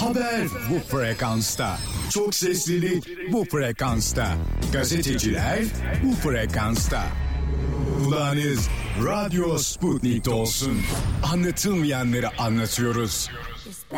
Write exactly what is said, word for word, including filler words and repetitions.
Haber bu frekansta. Çok seslilik bu frekansta. Gazeteciler bu frekansta. Kulağınız Radyo Sputnik'te olsun. Anlatılmayanları anlatıyoruz.